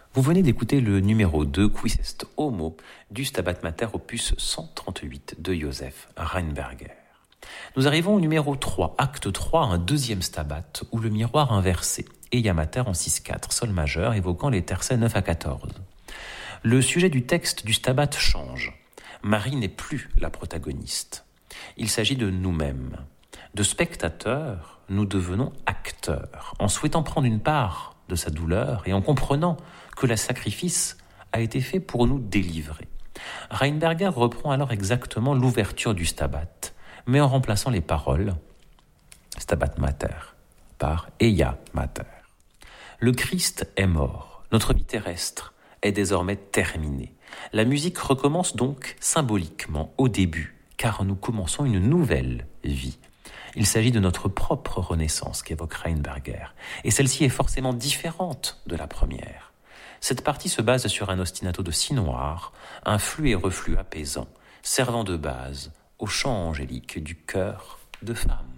Vous venez d'écouter le numéro 2, Quis est Homo, du Stabat Mater opus 138 de Joseph Rheinberger. Nous arrivons au numéro 3, acte 3, un deuxième stabat, où le miroir inversé, Eia Mater en 6-4, sol majeur, évoquant les tercets 9 à 14. Le sujet du texte du stabat change. Marie n'est plus la protagoniste. Il s'agit de nous-mêmes. De spectateurs, nous devenons acteurs, en souhaitant prendre une part de sa douleur et en comprenant que le sacrifice a été fait pour nous délivrer. Rheinberger reprend alors exactement l'ouverture du stabat, mais en remplaçant les paroles Stabat Mater par Eia Mater. Le Christ est mort, notre vie terrestre est désormais terminée. La musique recommence donc symboliquement au début, car nous commençons une nouvelle vie. Il s'agit de notre propre renaissance qu'évoque Rheinberger, et celle-ci est forcément différente de la première. Cette partie se base sur un ostinato de si noir, un flux et reflux apaisant, servant de base au chant angélique du cœur de femme.